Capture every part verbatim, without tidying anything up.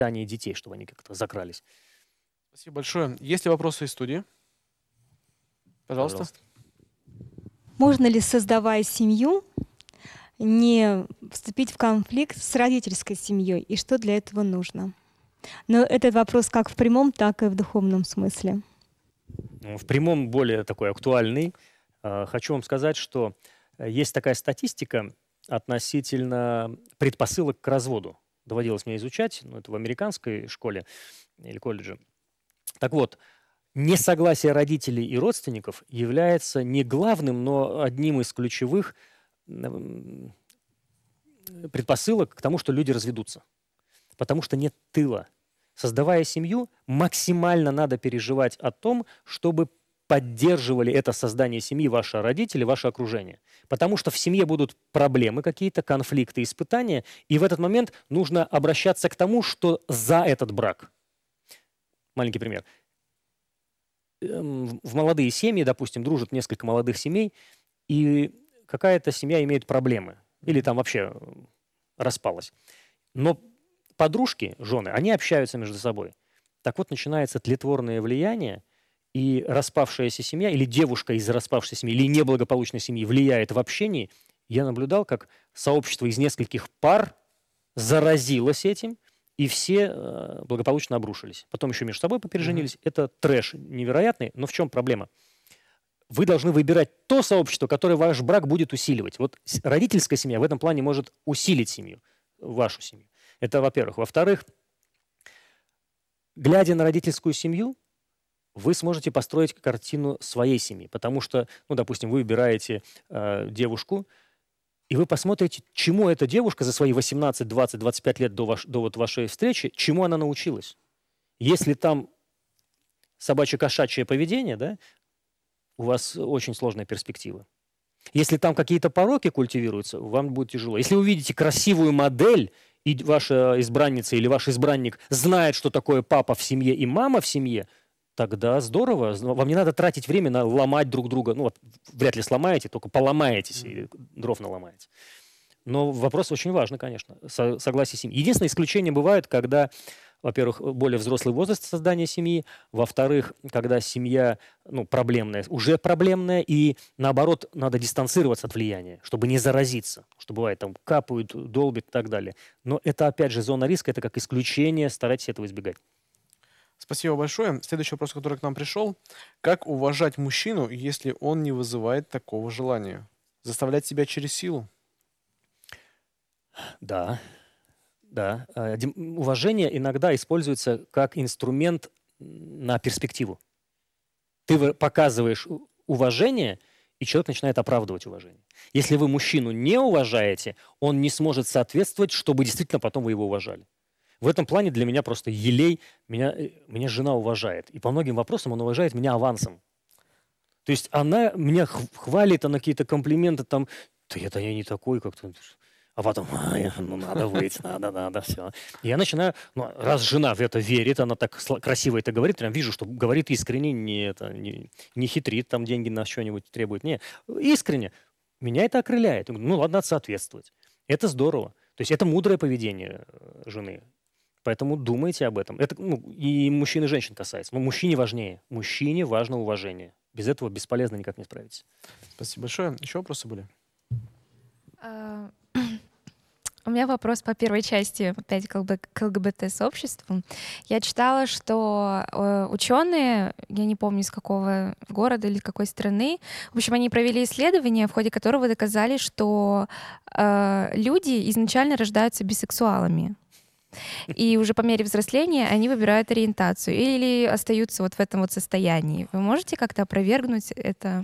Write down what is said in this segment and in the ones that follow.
воспитании детей, чтобы они как-то закрались. Спасибо большое. Есть ли вопросы из студии? Пожалуйста. Пожалуйста. Можно ли, создавая семью, не вступить в конфликт с родительской семьей? И что для этого нужно? Но этот вопрос как в прямом, так и в духовном смысле. В прямом более такой актуальный. Э, Хочу вам сказать, что э, есть такая статистика относительно предпосылок к разводу. Доводилось мне изучать, ну, это в американской школе или колледже. Так вот, несогласие родителей и родственников является не главным, но одним из ключевых м, предпосылок к тому, что люди разведутся. Потому что нет тыла. Создавая семью, максимально надо переживать о том, чтобы поддерживали это создание семьи ваши родители, ваше окружение. Потому что в семье будут проблемы какие-то, конфликты, испытания, и в этот момент нужно обращаться к тому, что за этот брак. Маленький пример. Эм, В молодые семьи, допустим, дружат несколько молодых семей, и какая-то семья имеет проблемы, или там вообще э, распалась. Но подружки, жены, они общаются между собой. Так вот, начинается тлетворное влияние, и распавшаяся семья, или девушка из распавшейся семьи, или неблагополучной семьи влияет в общении. Я наблюдал, как сообщество из нескольких пар заразилось этим, и все э, благополучно обрушились. Потом еще между собой попереженились. Это трэш невероятный, но в чем проблема? Вы должны выбирать то сообщество, которое ваш брак будет усиливать. Вот с- родительская семья в этом плане может усилить семью, вашу семью. Это во-первых. Во-вторых, глядя на родительскую семью, вы сможете построить картину своей семьи. Потому что, ну, допустим, вы выбираете э, девушку, и вы посмотрите, чему эта девушка за свои восемнадцать, двадцать, двадцать пять лет до, ваш- до вот вашей встречи, чему она научилась. Если там собачье-кошачье поведение, да, у вас очень сложная перспектива. Если там какие-то пороки культивируются, вам будет тяжело. Если вы увидите красивую модель, и ваша избранница или ваш избранник знает, что такое папа в семье и мама в семье, тогда здорово. Зн- Вам не надо тратить время на ломать друг друга. Ну, вот, вряд ли сломаете, только поломаетесь и дров наломаете. Но вопрос очень важный, конечно, со- согласие семьи. Единственное исключение бывает, когда, во-первых, более взрослый возраст создания семьи, во-вторых, когда семья, ну, проблемная, уже проблемная, и наоборот, надо дистанцироваться от влияния, чтобы не заразиться, что бывает, там капают, долбят и так далее. Но это, опять же, зона риска, это как исключение, старайтесь этого избегать. Спасибо большое. Следующий вопрос, который к нам пришел. Как уважать мужчину, если он не вызывает такого желания? Заставлять себя через силу? Да, да. Э, дем- Уважение иногда используется как инструмент м, на перспективу. Ты вы- показываешь у- уважение, и человек начинает оправдывать уважение. Если вы мужчину не уважаете, он не сможет соответствовать, чтобы действительно потом вы его уважали. В этом плане для меня просто елей, меня, э, меня жена уважает. И по многим вопросам она уважает меня авансом. То есть она меня х- хвалит, она какие-то комплименты там, да это я не такой как-то. А потом, «Ай, ну надо быть, надо, надо, все. И я начинаю, ну, раз жена в это верит, она так сла- красиво это говорит, прям вижу, что говорит искренне, не, это, не, не хитрит, там деньги на что-нибудь требует. Не, искренне. Меня это окрыляет. Я говорю, ну ладно, надо соответствовать. Это здорово. То есть это мудрое поведение э, жены. Поэтому думайте об этом. Это ну, и мужчин, и женщин касается. Но мужчине важнее. Мужчине важно уважение. Без этого бесполезно никак не справиться. Спасибо большое. Еще вопросы были? А, У меня вопрос по первой части, опять к ЛГБ к ЛГБТ-сообществу. Я читала, что э, ученые, я не помню, из какого города или какой страны, в общем, они провели исследование, в ходе которого доказали, что э, люди изначально рождаются бисексуалами. И уже по мере взросления они выбирают ориентацию или остаются вот в этом вот состоянии. Вы можете как-то опровергнуть это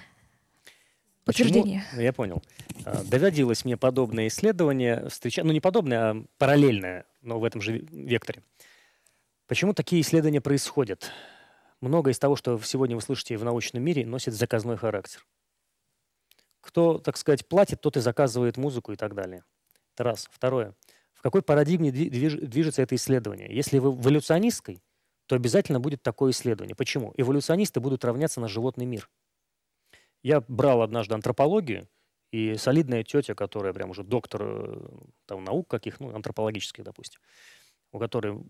Почему? утверждение? Ну, я понял. А, Доводилось мне подобное исследование встречать, ну не подобное, а параллельное, но в этом же ве- векторе. Почему такие исследования происходят? Многое из того, что сегодня вы слышите в научном мире, носит заказной характер. Кто, так сказать, платит, тот и заказывает музыку и так далее. Это раз. Второе. В какой парадигме дви- движ- движется это исследование? Если вы в эволюционистской, то обязательно будет такое исследование. Почему? Эволюционисты будут равняться на животный мир. Я брал однажды антропологию, и солидная тетя, которая прям уже доктор э, там, наук каких, ну, антропологических, допустим, у которой